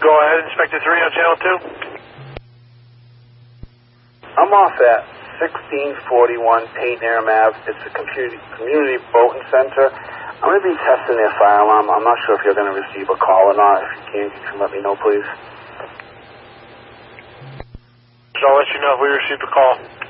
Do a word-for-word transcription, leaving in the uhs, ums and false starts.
Go ahead, Inspector three on Channel two. I'm off at sixteen forty-one Peyton Aram Ave. It's a community, community boating center. I'm going to be testing their fire alarm. I'm not sure if you're going to receive a call or not. If you can, you can let me know, please. So I'll let you know if we receive a call.